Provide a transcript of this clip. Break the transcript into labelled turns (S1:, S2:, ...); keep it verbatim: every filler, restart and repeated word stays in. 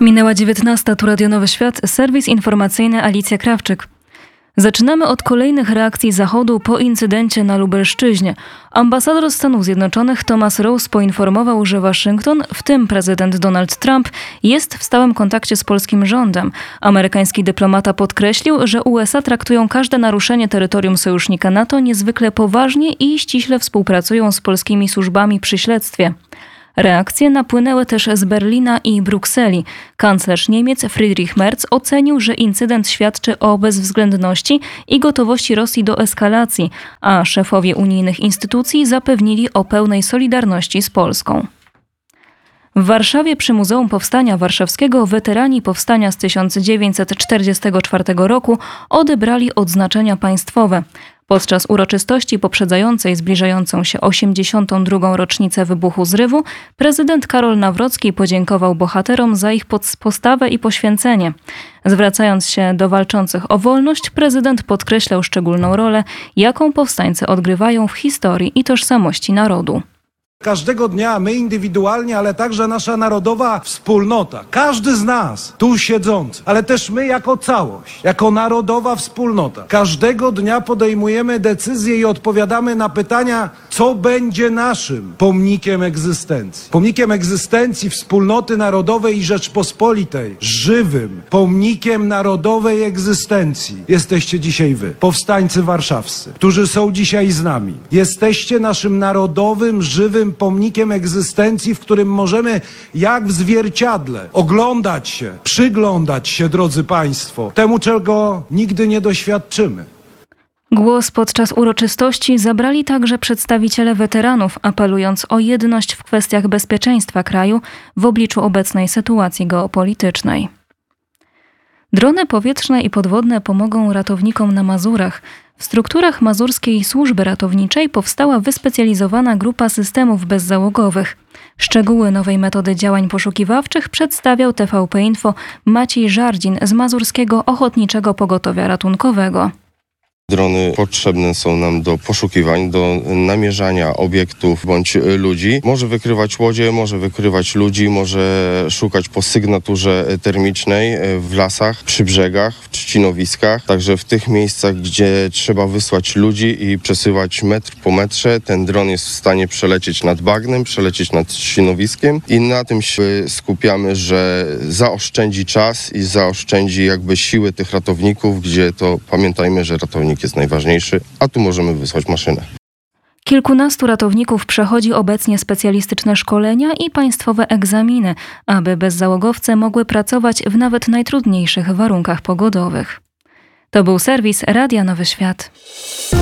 S1: Minęła dziewiętnasta, tu Radio Nowy Świat, serwis informacyjny Alicja Krawczyk. Zaczynamy od kolejnych reakcji Zachodu po incydencie na Lubelszczyźnie. Ambasador Stanów Zjednoczonych Thomas Rose poinformował, że Waszyngton, w tym prezydent Donald Trump, jest w stałym kontakcie z polskim rządem. Amerykański dyplomata podkreślił, że U S A traktują każde naruszenie terytorium sojusznika NATO niezwykle poważnie i ściśle współpracują z polskimi służbami przy śledztwie. Reakcje napłynęły też z Berlina i Brukseli. Kanclerz Niemiec Friedrich Merz ocenił, że incydent świadczy o bezwzględności i gotowości Rosji do eskalacji, a szefowie unijnych instytucji zapewnili o pełnej solidarności z Polską. W Warszawie przy Muzeum Powstania Warszawskiego weterani powstania z tysiąc dziewięćset czterdziestego czwartego roku odebrali odznaczenia państwowe. Podczas uroczystości poprzedzającej zbliżającą się osiemdziesiątą drugą rocznicę wybuchu zrywu prezydent Karol Nawrocki podziękował bohaterom za ich postawę i poświęcenie. Zwracając się do walczących o wolność, prezydent podkreślał szczególną rolę, jaką powstańcy odgrywają w historii i tożsamości narodu.
S2: Każdego dnia my indywidualnie, ale także nasza narodowa wspólnota, każdy z nas tu siedzący, ale też my jako całość, jako narodowa wspólnota, każdego dnia podejmujemy decyzje i odpowiadamy na pytania, co będzie naszym pomnikiem egzystencji. Pomnikiem egzystencji wspólnoty narodowej i Rzeczpospolitej, żywym pomnikiem narodowej egzystencji jesteście dzisiaj wy, powstańcy warszawscy, którzy są dzisiaj z nami. Jesteście naszym narodowym, żywym pomnikiem egzystencji, w którym możemy jak w zwierciadle oglądać się, przyglądać się, drodzy Państwo, temu, czego nigdy nie doświadczymy.
S1: Głos podczas uroczystości zabrali także przedstawiciele weteranów, apelując o jedność w kwestiach bezpieczeństwa kraju w obliczu obecnej sytuacji geopolitycznej. Drony powietrzne i podwodne pomogą ratownikom na Mazurach. W strukturach Mazurskiej Służby Ratowniczej powstała wyspecjalizowana grupa systemów bezzałogowych. Szczegóły nowej metody działań poszukiwawczych przedstawiał T V P Info Maciej Żardzin z Mazurskiego Ochotniczego Pogotowia Ratunkowego.
S3: Drony potrzebne są nam do poszukiwań, do namierzania obiektów bądź ludzi. Może wykrywać łodzie, może wykrywać ludzi, może szukać po sygnaturze termicznej w lasach, przy brzegach, w trzcinowiskach. Także w tych miejscach, gdzie trzeba wysłać ludzi i przesyłać metr po metrze, ten dron jest w stanie przelecieć nad bagnem, przelecieć nad trzcinowiskiem i na tym się skupiamy, że zaoszczędzi czas i zaoszczędzi jakby siły tych ratowników, gdzie to pamiętajmy, że ratownik jest najważniejszy, a tu możemy wysłać maszynę.
S1: Kilkunastu ratowników przechodzi obecnie specjalistyczne szkolenia i państwowe egzaminy, aby bezzałogowce mogły pracować w nawet najtrudniejszych warunkach pogodowych. To był serwis Radia Nowy Świat.